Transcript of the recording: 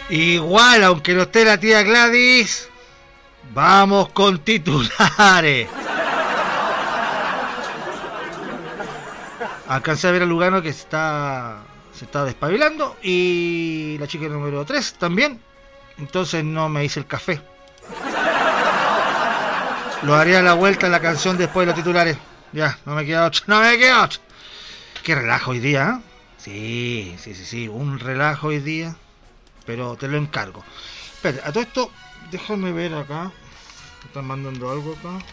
Igual, aunque no esté la tía Gladys, vamos con titulares. Alcancé a ver a Lugano que se está despabilando y la chica número 3 también. Entonces no me hice el café. Lo haré a la vuelta en la canción después de los titulares. Ya, no me queda otro. Qué relajo hoy día, ¿eh? Sí, un relajo hoy día. Pero te lo encargo. Espera, a todo esto, déjame ver acá. Me están mandando algo acá.